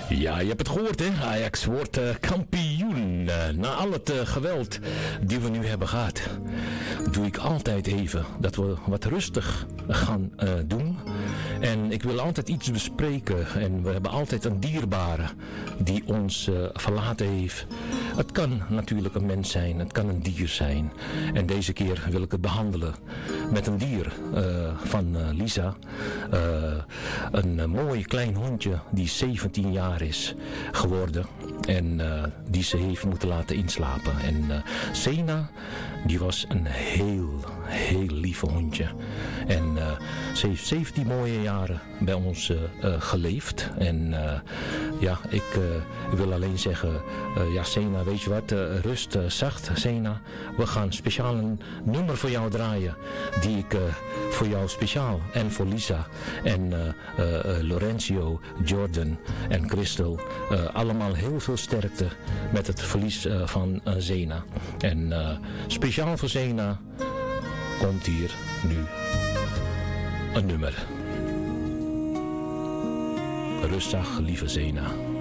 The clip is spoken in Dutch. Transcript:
Ja, je hebt het gehoord, hè? Ajax wordt kampioen. Na al het geweld die we nu hebben gehad, doe ik altijd even dat we wat rustig gaan doen. En ik wil altijd iets bespreken. En we hebben altijd een dierbare die ons verlaten heeft. Het kan natuurlijk een mens zijn, het kan een dier zijn. En deze keer wil ik het behandelen met een dier van Lisa. Een mooi klein hondje die 17 jaar is geworden. En die ze heeft moeten laten inslapen. En Sena, die was een heel lieve hondje. En ze heeft 17 mooie jaren bij ons geleefd. En ja, ik wil alleen zeggen, ja Sena, weet je wat, rust zacht Sena. We gaan speciaal een nummer voor jou draaien. Die ik voor jou speciaal en voor Lisa en Lorenzo, Jordan en Crystal allemaal heel veel sterkte met het verlies van Sena. En speciaal voor Sena komt hier nu een nummer. Rustig, lieve Sena.